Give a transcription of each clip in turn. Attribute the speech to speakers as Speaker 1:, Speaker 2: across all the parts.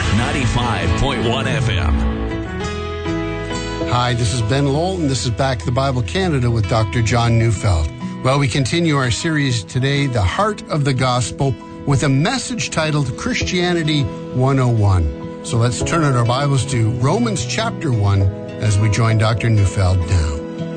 Speaker 1: 95.1 FM.
Speaker 2: Hi, this is Ben Lowell, and this is Back to the Bible Canada with Dr. John Neufeld. Well, we continue our series today, The Heart of the Gospel, with a message titled Christianity 101. So let's turn our Bibles to Romans chapter 1 as we join Dr. Neufeld now.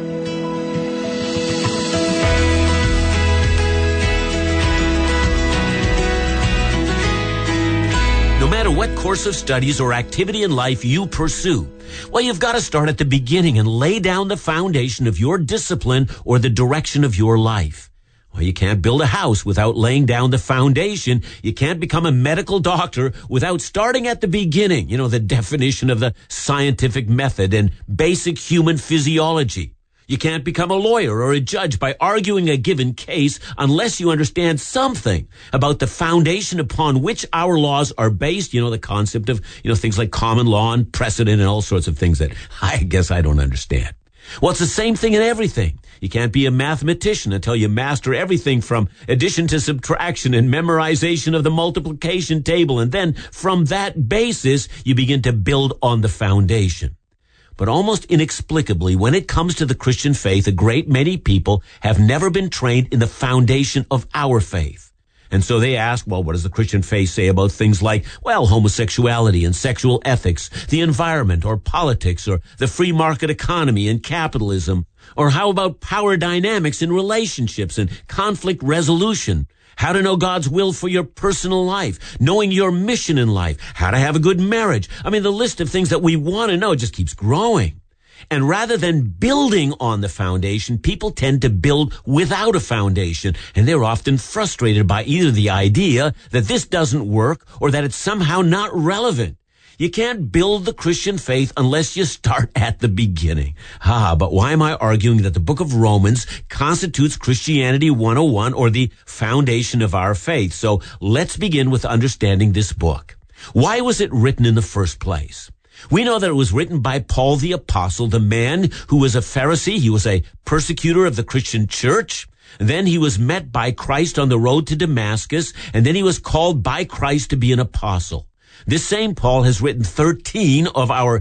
Speaker 3: No matter what course of studies or activity in life you pursue, well, you've got to start at the beginning and lay down the foundation of your discipline or the direction of your life. Well, you can't build a house without laying down the foundation. You can't become a medical doctor without starting at the beginning. You know, the definition of the scientific method and basic human physiology. You can't become a lawyer or a judge by arguing a given case unless you understand something about the foundation upon which our laws are based. You know, the concept of, things like common law and precedent and all sorts of things that I guess I don't understand. Well, it's the same thing in everything. You can't be a mathematician until you master everything from addition to subtraction and memorization of the multiplication table. And then from that basis, you begin to build on the foundation. But almost inexplicably, when it comes to the Christian faith, a great many people have never been trained in the foundation of our faith. And so they ask, well, what does the Christian faith say about things like, homosexuality and sexual ethics, the environment or politics or the free market economy and capitalism? Or how about power dynamics in relationships and conflict resolution? How to know God's will for your personal life, knowing your mission in life, how to have a good marriage. The list of things that we want to know just keeps growing. And rather than building on the foundation, people tend to build without a foundation. And they're often frustrated by either the idea that this doesn't work or that it's somehow not relevant. You can't build the Christian faith unless you start at the beginning. But why am I arguing that the book of Romans constitutes Christianity 101 or the foundation of our faith? So let's begin with understanding this book. Why was it written in the first place? We know that it was written by Paul the Apostle, the man who was a Pharisee. He was a persecutor of the Christian church. Then he was met by Christ on the road to Damascus, and then he was called by Christ to be an apostle. This same Paul has written 13 of our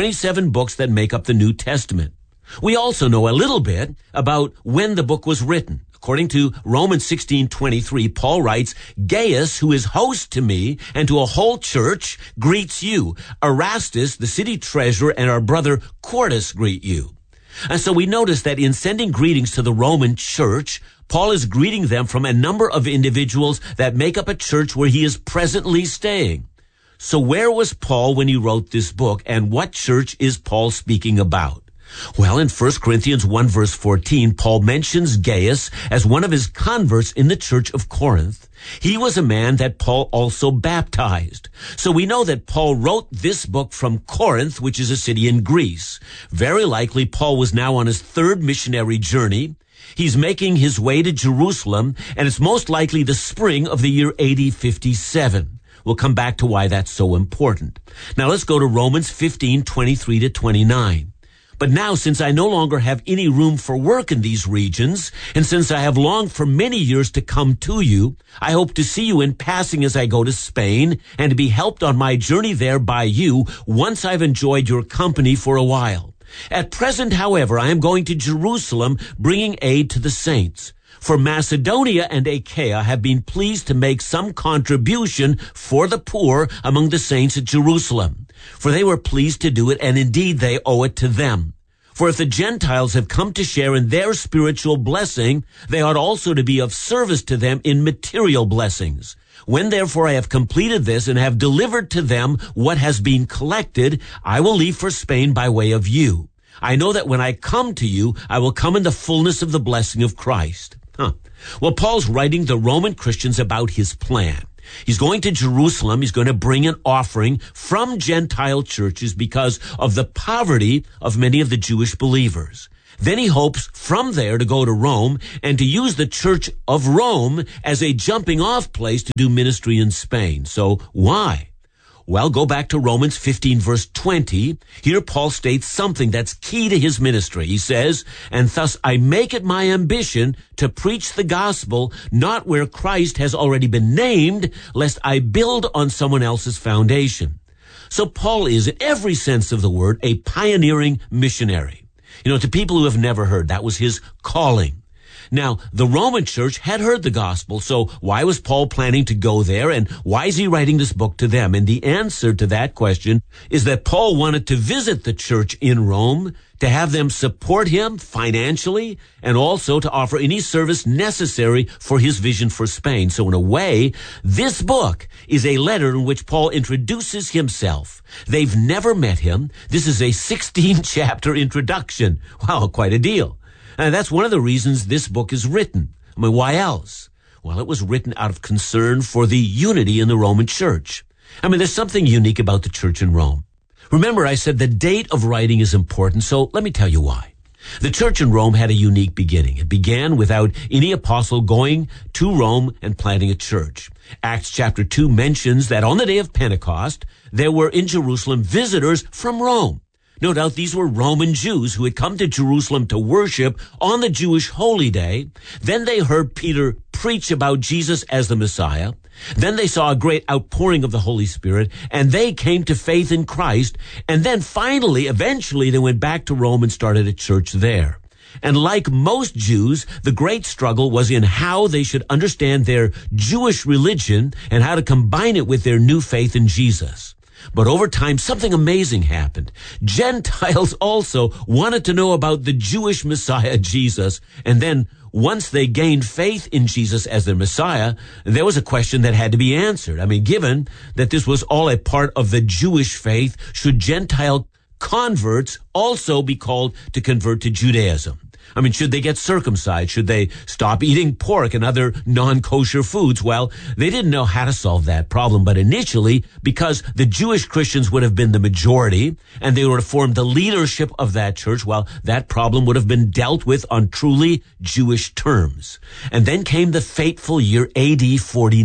Speaker 3: 27 books that make up the New Testament. We also know a little bit about when the book was written. According to Romans 16:23, Paul writes, Gaius, who is host to me and to a whole church, greets you. Erastus, the city treasurer, and our brother Quartus greet you. And so we notice that in sending greetings to the Roman church, Paul is greeting them from a number of individuals that make up a church where he is presently staying. So where was Paul when he wrote this book, and what church is Paul speaking about? Well, in 1 Corinthians 1 verse 14, Paul mentions Gaius as one of his converts in the church of Corinth. He was a man that Paul also baptized. So we know that Paul wrote this book from Corinth, which is a city in Greece. Very likely Paul was now on his third missionary journey. He's making his way to Jerusalem, and it's most likely the spring of the year AD 57. We'll come back to why that's so important. Now let's go to Romans 15:23 to 29. But now, since I no longer have any room for work in these regions, and since I have longed for many years to come to you, I hope to see you in passing as I go to Spain, and to be helped on my journey there by you once I've enjoyed your company for a while. At present, however, I am going to Jerusalem, bringing aid to the saints. For Macedonia and Achaia have been pleased to make some contribution for the poor among the saints at Jerusalem. For they were pleased to do it, and indeed they owe it to them. For if the Gentiles have come to share in their spiritual blessing, they ought also to be of service to them in material blessings. When therefore I have completed this and have delivered to them what has been collected, I will leave for Spain by way of you. I know that when I come to you, I will come in the fullness of the blessing of Christ. Well, Paul's writing the Roman Christians about his plan. He's going to Jerusalem. He's going to bring an offering from Gentile churches because of the poverty of many of the Jewish believers. Then he hopes from there to go to Rome and to use the Church of Rome as a jumping off place to do ministry in Spain. So why? Well, go back to Romans 15 verse 20. Here Paul states something that's key to his ministry. He says, and thus I make it my ambition to preach the gospel, not where Christ has already been named, lest I build on someone else's foundation. So Paul is, in every sense of the word, a pioneering missionary. To people who have never heard, that was his calling. Now, the Roman church had heard the gospel, so why was Paul planning to go there, and why is he writing this book to them? And the answer to that question is that Paul wanted to visit the church in Rome, to have them support him financially, and also to offer any service necessary for his vision for Spain. So in a way, this book is a letter in which Paul introduces himself. They've never met him. This is a 16-chapter introduction. Wow, quite a deal. And that's one of the reasons this book is written. Why else? Well, it was written out of concern for the unity in the Roman church. There's something unique about the church in Rome. Remember, I said the date of writing is important, so let me tell you why. The church in Rome had a unique beginning. It began without any apostle going to Rome and planting a church. Acts chapter 2 mentions that on the day of Pentecost, there were in Jerusalem visitors from Rome. No doubt these were Roman Jews who had come to Jerusalem to worship on the Jewish holy day. Then they heard Peter preach about Jesus as the Messiah. Then they saw a great outpouring of the Holy Spirit, and they came to faith in Christ. And then finally, eventually, they went back to Rome and started a church there. And like most Jews, the great struggle was in how they should understand their Jewish religion and how to combine it with their new faith in Jesus. But over time, something amazing happened. Gentiles also wanted to know about the Jewish Messiah, Jesus. And then once they gained faith in Jesus as their Messiah, there was a question that had to be answered. Given that this was all a part of the Jewish faith, should Gentile converts also be called to convert to Judaism? Should they get circumcised? Should they stop eating pork and other non-kosher foods? Well, they didn't know how to solve that problem. But initially, because the Jewish Christians would have been the majority and they would have formed the leadership of that church, well, that problem would have been dealt with on truly Jewish terms. And then came the fateful year AD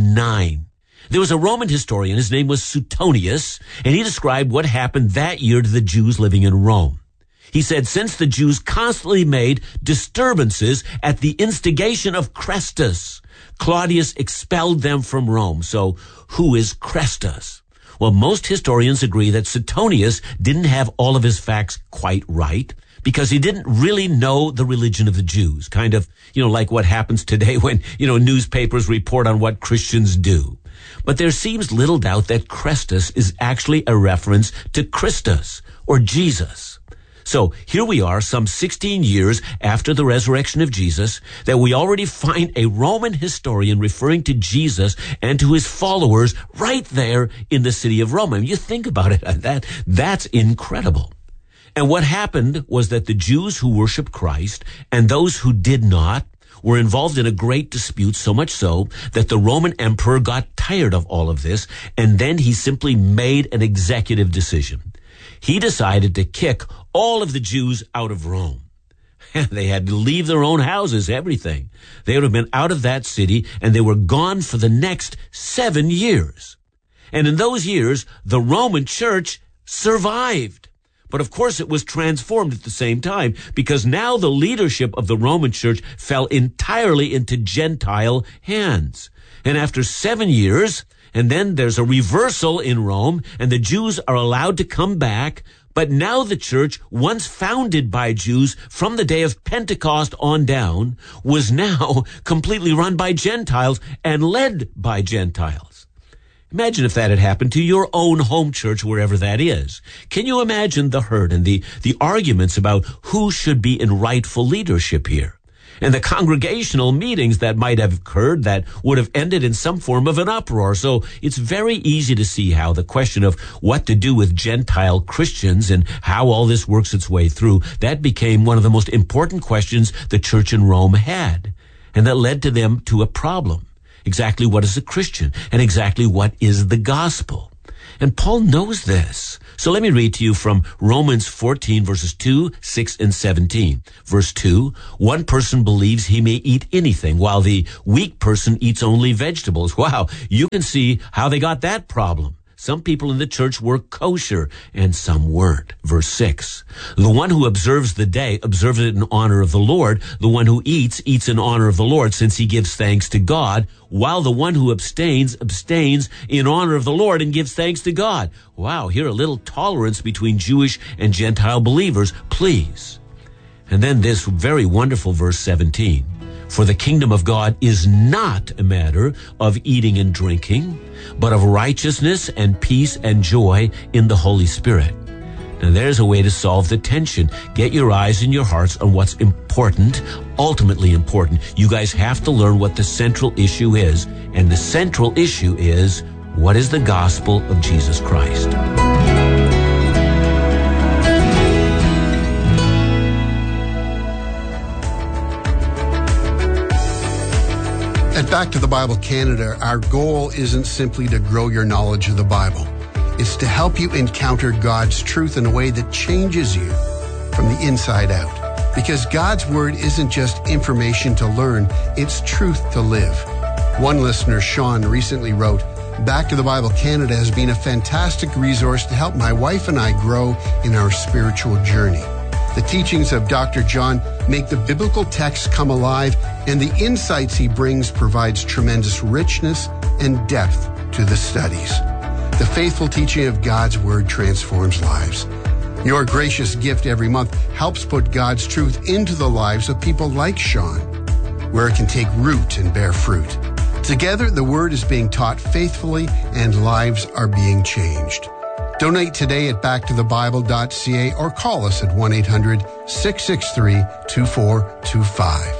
Speaker 3: 49. There was a Roman historian, his name was Suetonius, and he described what happened that year to the Jews living in Rome. He said, since the Jews constantly made disturbances at the instigation of Chrestus, Claudius expelled them from Rome. So who is Chrestus? Well, most historians agree that Suetonius didn't have all of his facts quite right because he didn't really know the religion of the Jews. Kind of, like what happens today when, newspapers report on what Christians do. But there seems little doubt that Chrestus is actually a reference to Christus or Jesus. So here we are, some 16 years after the resurrection of Jesus, that we already find a Roman historian referring to Jesus and to his followers right there in the city of Rome. You think about it, that's incredible. And what happened was that the Jews who worshiped Christ and those who did not were involved in a great dispute, so much so that the Roman emperor got tired of all of this, and then he simply made an executive decision. He decided to kick all of the Jews out of Rome. They had to leave their own houses, everything. They would have been out of that city, and they were gone for the next 7 years. And in those years, the Roman church survived. But of course, it was transformed at the same time, because now the leadership of the Roman church fell entirely into Gentile hands. And after 7 years, and then there's a reversal in Rome, and the Jews are allowed to come back. But now the church, once founded by Jews from the day of Pentecost on down, was now completely run by Gentiles and led by Gentiles. Imagine if that had happened to your own home church, wherever that is. Can you imagine the hurt and the arguments about who should be in rightful leadership here? And the congregational meetings that might have occurred that would have ended in some form of an uproar. So it's very easy to see how the question of what to do with Gentile Christians and how all this works its way through, that became one of the most important questions the church in Rome had. And that led to them to a problem. Exactly what is a Christian? And exactly what is the gospel? And Paul knows this. So let me read to you from Romans 14, verses 2, 6, and 17. Verse 2, one person believes he may eat anything, while the weak person eats only vegetables. Wow, you can see how they got that problem. Some people in the church were kosher and some weren't. Verse 6, the one who observes the day observes it in honor of the Lord. The one who eats in honor of the Lord, since he gives thanks to God, while the one who abstains in honor of the Lord and gives thanks to God. Wow, here a little tolerance between Jewish and Gentile believers, please. And then this very wonderful verse 17. For the kingdom of God is not a matter of eating and drinking, but of righteousness and peace and joy in the Holy Spirit. Now there's a way to solve the tension. Get your eyes and your hearts on what's important, ultimately important. You guys have to learn what the central issue is. And the central issue is, what is the gospel of Jesus Christ?
Speaker 2: At Back to the Bible Canada, our goal isn't simply to grow your knowledge of the Bible. It's to help you encounter God's truth in a way that changes you from the inside out. Because God's Word isn't just information to learn, it's truth to live. One listener, Sean, recently wrote, Back to the Bible Canada has been a fantastic resource to help my wife and I grow in our spiritual journey. The teachings of Dr. John make the biblical text come alive, and the insights he brings provides tremendous richness and depth to the studies. The faithful teaching of God's Word transforms lives. Your gracious gift every month helps put God's truth into the lives of people like Sean, where it can take root and bear fruit. Together, the Word is being taught faithfully and lives are being changed. Donate today at backtothebible.ca or call us at 1-800-663-2425.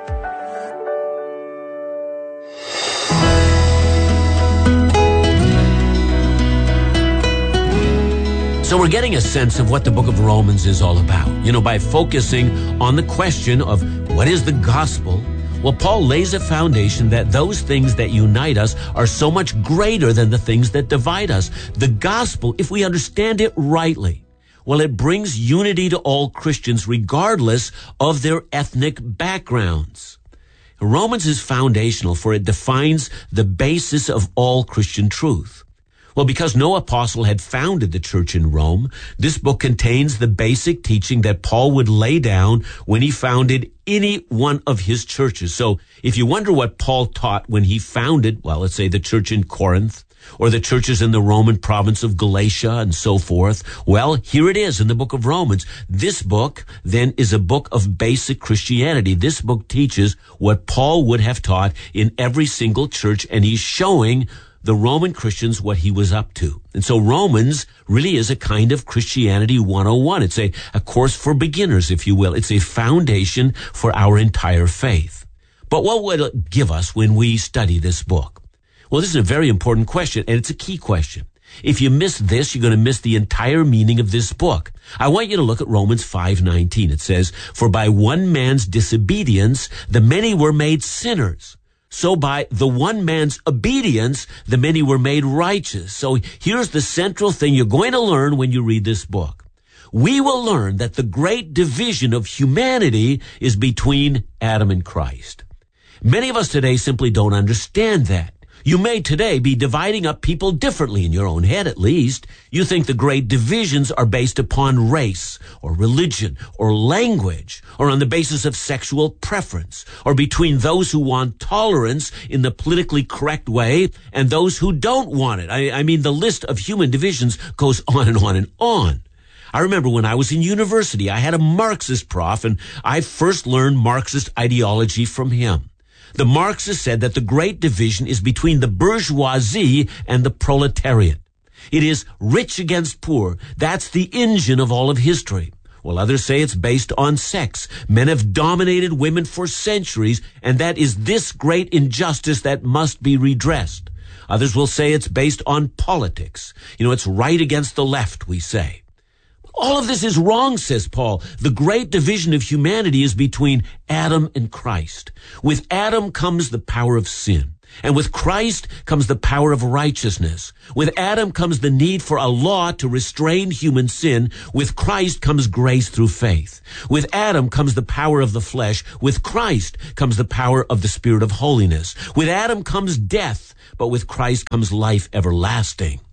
Speaker 3: So we're getting a sense of what the book of Romans is all about. By focusing on the question of what is the gospel. Well, Paul lays a foundation that those things that unite us are so much greater than the things that divide us. The gospel, if we understand it rightly, well, it brings unity to all Christians regardless of their ethnic backgrounds. Romans is foundational, for it defines the basis of all Christian truth. Well, because no apostle had founded the church in Rome, this book contains the basic teaching that Paul would lay down when he founded any one of his churches. So if you wonder what Paul taught when he founded, well, let's say the church in Corinth, or the churches in the Roman province of Galatia and so forth, well, here it is in the book of Romans. This book, then, is a book of basic Christianity. This book teaches what Paul would have taught in every single church, and he's showing the Roman Christians what he was up to. And so Romans really is a kind of Christianity 101. It's a course for beginners, if you will. It's a foundation for our entire faith. But what will it give us when we study this book? Well, this is a very important question, and it's a key question. If you miss this, you're going to miss the entire meaning of this book. I want you to look at Romans 5:19. It says, "For by one man's disobedience, the many were made sinners. So by the one man's obedience, the many were made righteous." So here's the central thing you're going to learn when you read this book. We will learn that the great division of humanity is between Adam and Christ. Many of us today simply don't understand that. You may today be dividing up people differently in your own head, at least. You think the great divisions are based upon race or religion or language, or on the basis of sexual preference, or between those who want tolerance in the politically correct way and those who don't want it. I mean, the list of human divisions goes on and on and on. I remember when I was in university, I had a Marxist prof, and I first learned Marxist ideology from him. The Marxists said that the great division is between the bourgeoisie and the proletariat. It is rich against poor. That's the engine of all of history. Well, others say it's based on sex. Men have dominated women for centuries, and that is this great injustice that must be redressed. Others will say it's based on politics. It's right against the left, we say. All of this is wrong, says Paul. The great division of humanity is between Adam and Christ. With Adam comes the power of sin, and with Christ comes the power of righteousness. With Adam comes the need for a law to restrain human sin. With Christ comes grace through faith. With Adam comes the power of the flesh. With Christ comes the power of the Spirit of holiness. With Adam comes death, but with Christ comes life everlasting.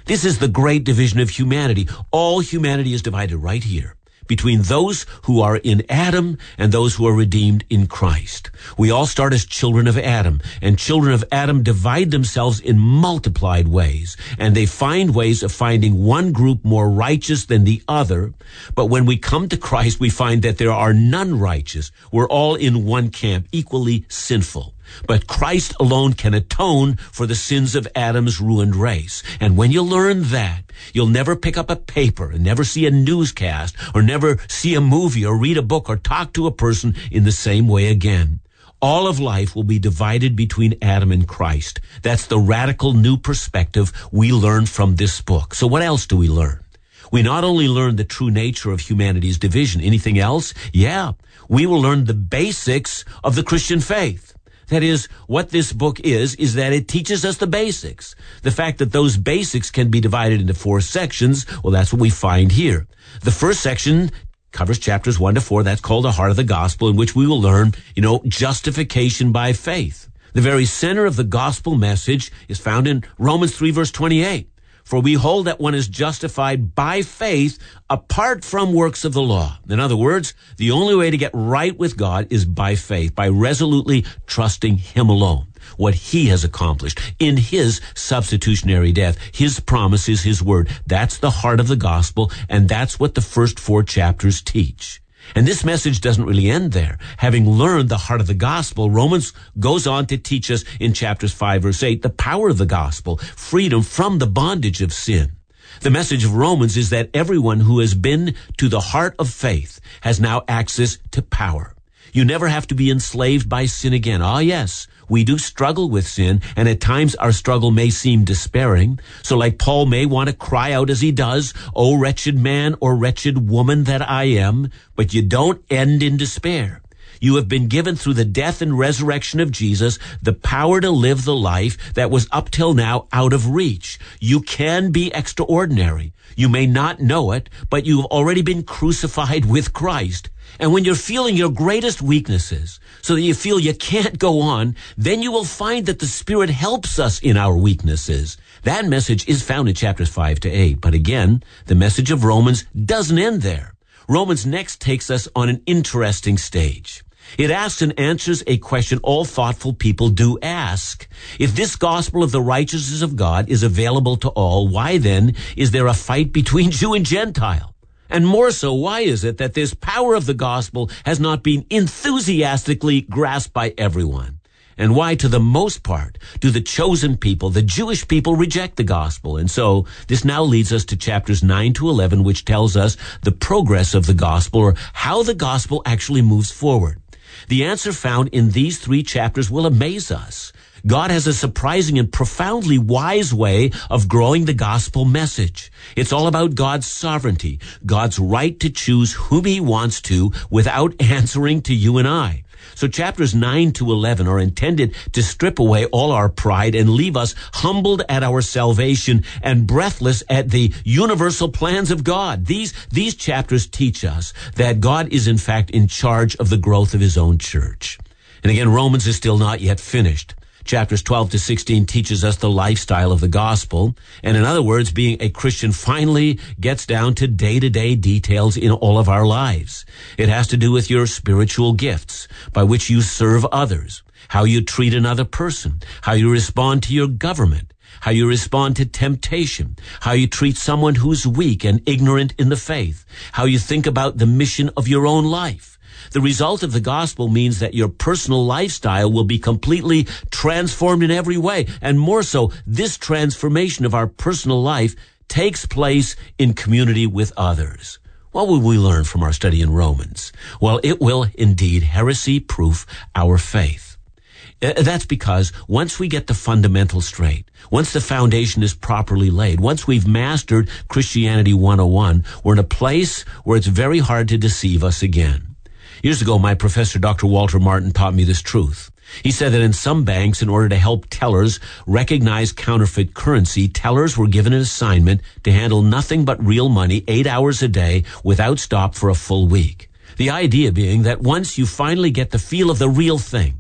Speaker 3: This is the great division of humanity. All humanity is divided right here between those who are in Adam and those who are redeemed in Christ. We all start as children of Adam, and children of Adam divide themselves in multiplied ways, and they find ways of finding one group more righteous than the other. But when we come to Christ, we find that there are none righteous. We're all in one camp, equally sinful. But Christ alone can atone for the sins of Adam's ruined race. And when you learn that, you'll never pick up a paper and never see a newscast or never see a movie or read a book or talk to a person in the same way again. All of life will be divided between Adam and Christ. That's the radical new perspective we learn from this book. So what else do we learn? We not only learn the true nature of humanity's division. Anything else? Yeah. We will learn the basics of the Christian faith. That is, what this book is that it teaches us the basics. The fact that those basics can be divided into 4 sections, well, that's what we find here. The first section covers chapters 1 to 4. That's called the heart of the gospel, in which we will learn, justification by faith. The very center of the gospel message is found in Romans 3, verse 28. For we hold that one is justified by faith apart from works of the law. In other words, the only way to get right with God is by faith, by resolutely trusting Him alone, what He has accomplished in His substitutionary death. His promise is His word. That's the heart of the gospel, and that's what the first 4 chapters teach. And this message doesn't really end there. Having learned the heart of the gospel, Romans goes on to teach us in chapters 5, verse 8, the power of the gospel, freedom from the bondage of sin. The message of Romans is that everyone who has been to the heart of faith has now access to power. You never have to be enslaved by sin again. Ah, yes, we do struggle with sin, and at times our struggle may seem despairing. So like Paul may want to cry out as he does, "O wretched man or wretched woman that I am," but you don't end in despair. You have been given through the death and resurrection of Jesus the power to live the life that was up till now out of reach. You can be extraordinary. You may not know it, but you've already been crucified with Christ. And when you're feeling your greatest weaknesses, so that you feel you can't go on, then you will find that the Spirit helps us in our weaknesses. That message is found in chapters 5 to 8. But again, the message of Romans doesn't end there. Romans next takes us on an interesting stage. It asks and answers a question all thoughtful people do ask. If this gospel of the righteousness of God is available to all, why then is there a fight between Jew and Gentile? And more so, why is it that this power of the gospel has not been enthusiastically grasped by everyone? And why, to the most part, do the chosen people, the Jewish people, reject the gospel? And so this now leads us to chapters 9 to 11, which tells us the progress of the gospel, or how the gospel actually moves forward. The answer found in these 3 chapters will amaze us. God has a surprising and profoundly wise way of growing the gospel message. It's all about God's sovereignty, God's right to choose whom He wants to without answering to you and I. So chapters 9 to 11 are intended to strip away all our pride and leave us humbled at our salvation and breathless at the universal plans of God. These chapters teach us that God is in fact in charge of the growth of His own church. And again, Romans is still not yet finished. Chapters 12 to 16 teaches us the lifestyle of the gospel. And in other words, being a Christian finally gets down to day-to-day details in all of our lives. It has to do with your spiritual gifts, by which you serve others, how you treat another person, how you respond to your government, how you respond to temptation, how you treat someone who's weak and ignorant in the faith, how you think about the mission of your own life. The result of the gospel means that your personal lifestyle will be completely transformed in every way. And more so, this transformation of our personal life takes place in community with others. What will we learn from our study in Romans? Well, it will indeed heresy-proof our faith. That's because once we get the fundamentals straight, once the foundation is properly laid, once we've mastered Christianity 101, we're in a place where it's very hard to deceive us again. Years ago, my professor, Dr. Walter Martin, taught me this truth. He said that in some banks, in order to help tellers recognize counterfeit currency, tellers were given an assignment to handle nothing but real money 8 hours a day without stop for a full week. The idea being that once you finally get the feel of the real thing,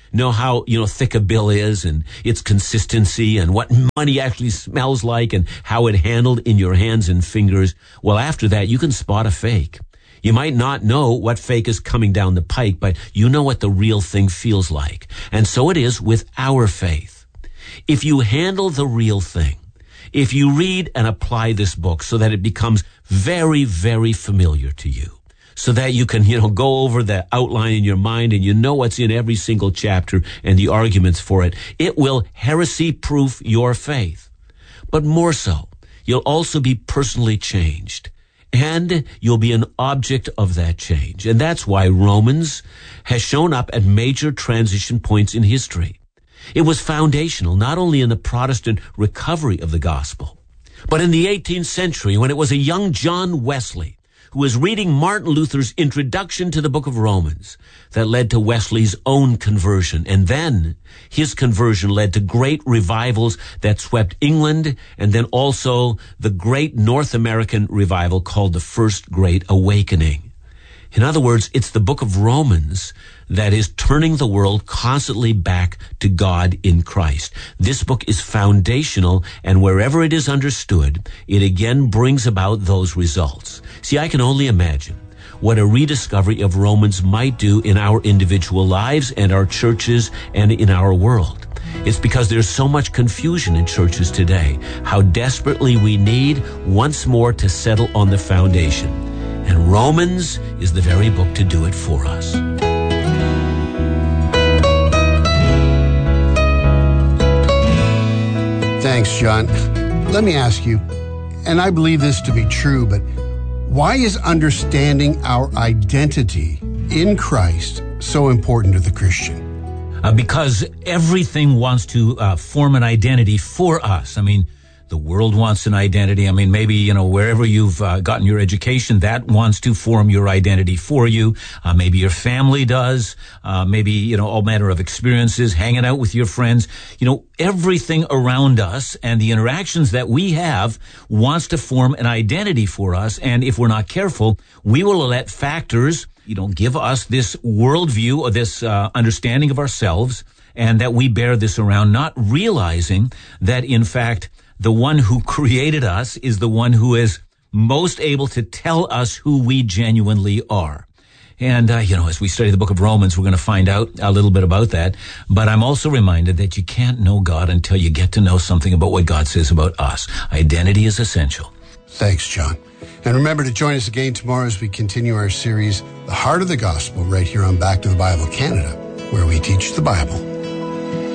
Speaker 3: know how, thick a bill is and its consistency and what money actually smells like and how it handled in your hands and fingers. Well, after that, you can spot a fake. You might not know what fake is coming down the pike, but you know what the real thing feels like. And so it is with our faith. If you handle the real thing, if you read and apply this book so that it becomes very, very familiar to you, so that you can, go over the outline in your mind and you know what's in every single chapter and the arguments for it, it will heresy-proof your faith. But more so, you'll also be personally changed. And you'll be an object of that change. And that's why Romans has shown up at major transition points in history. It was foundational not only in the Protestant recovery of the gospel, but in the 18th century when it was a young John Wesley who was reading Martin Luther's introduction to the book of Romans that led to Wesley's own conversion. And then his conversion led to great revivals that swept England and then also the great North American revival called the First Great Awakening. In other words, it's the book of Romans that is turning the world constantly back to God in Christ. This book is foundational, and wherever it is understood, it again brings about those results. See, I can only imagine what a rediscovery of Romans might do in our individual lives and our churches and in our world. It's because there's so much confusion in churches today, how desperately we need once more to settle on the foundation. And Romans is the very book to do it for us.
Speaker 2: Thanks, John. Let me ask you, and I believe this to be true, but why is understanding our identity in Christ so important to the Christian?
Speaker 1: Because everything wants to form an identity for us. I mean, the world wants an identity. I mean, maybe, wherever you've gotten your education, that wants to form your identity for you. Maybe your family does. Maybe, all manner of experiences, hanging out with your friends. Everything around us and the interactions that we have wants to form an identity for us. And if we're not careful, we will let factors, give us this worldview or this understanding of ourselves, and that we bear this around, not realizing that, in fact, the one who created us is the one who is most able to tell us who we genuinely are. And, as we study the book of Romans, we're going to find out a little bit about that. But I'm also reminded that you can't know God until you get to know something about what God says about us. Identity is essential.
Speaker 2: Thanks, John. And remember to join us again tomorrow as we continue our series, The Heart of the Gospel, right here on Back to the Bible Canada, where we teach the Bible.